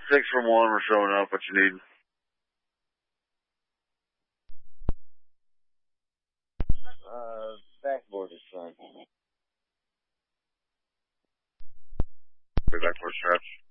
6 from 1, we're showing up. What you need? Backboard is fine. Backboard stretch.